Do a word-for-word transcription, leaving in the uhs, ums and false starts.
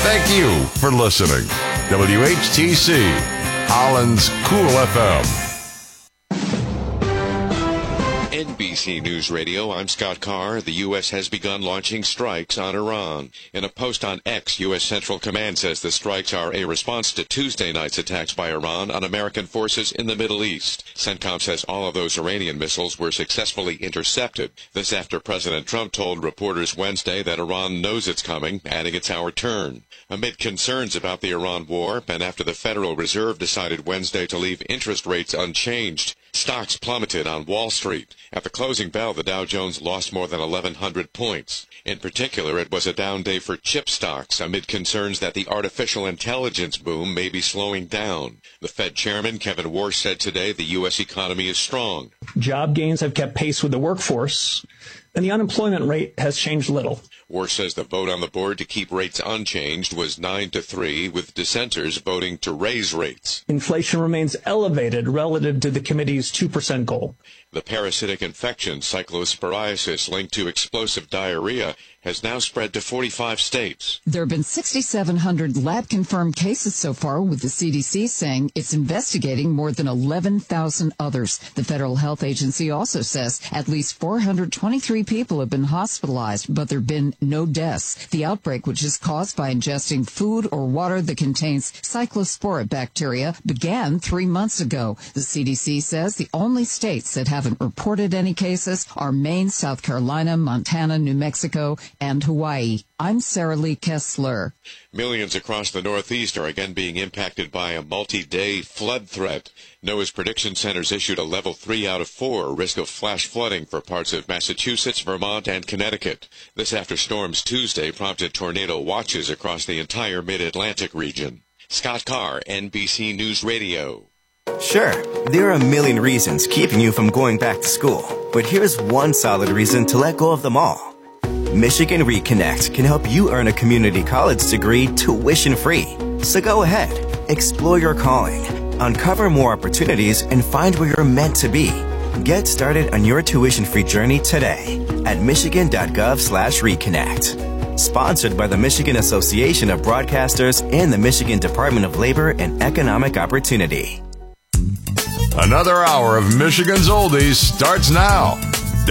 Thank you for listening. W H T C, Holland's Cool F M. N B C News Radio, I'm Scott Carr. The U S has begun launching strikes on Iran. In a post on X, U S Central Command says the strikes are a response to Tuesday night's attacks by Iran on American forces in the Middle East. CENTCOM says all of those Iranian missiles were successfully intercepted. This after President Trump told reporters Wednesday that Iran knows it's coming, adding it's our turn. Amid concerns about the Iran war, and after the Federal Reserve decided Wednesday to leave interest rates unchanged, stocks plummeted on Wall Street. At the closing bell, the Dow Jones lost more than eleven hundred points. In particular, it was a down day for chip stocks amid concerns that the artificial intelligence boom may be slowing down. The Fed chairman, Kevin Warsh, said today the U S economy is strong. Job gains have kept pace with the workforce, and the unemployment rate has changed little. Warsh says the vote on the board to keep rates unchanged was nine to three, with dissenters voting to raise rates. Inflation remains elevated relative to the committee's two percent goal. The parasitic infection, cyclosporiasis, linked to explosive diarrhea, has now spread to forty-five states. There have been six thousand seven hundred lab-confirmed cases so far, with the C D C saying it's investigating more than eleven thousand others. The Federal Health Agency also says at least four hundred twenty-three people have been hospitalized, but there have been no deaths. The outbreak, which is caused by ingesting food or water that contains cyclospora bacteria, began three months ago. The C D C says the only states that haven't reported any cases are Maine, South Carolina, Montana, New Mexico, and Hawaii. I'm Sarah Lee Kessler. Millions across the Northeast are again being impacted by a multi-day flood threat. NOAA's prediction centers issued a level three out of four risk of flash flooding for parts of Massachusetts, Vermont, and Connecticut. This after storms Tuesday prompted tornado watches across the entire mid-Atlantic region. Scott Carr, N B C News Radio. Sure, there are a million reasons keeping you from going back to school, but here's one solid reason to let go of them all. Michigan Reconnect can help you earn a community college degree tuition-free. So go ahead, explore your calling, uncover more opportunities, and find where you're meant to be. Get started on your tuition-free journey today at michigan.gov slash reconnect. Sponsored by the Michigan Association of Broadcasters and the Michigan Department of Labor and Economic Opportunity. Another hour of Michigan's Oldies starts now.